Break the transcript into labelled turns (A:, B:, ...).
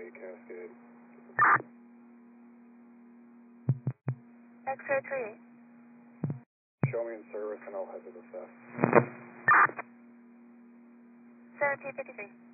A: Cascade.
B: X-ray 38.
A: Show me in service and I'll head to the south.
B: 1753.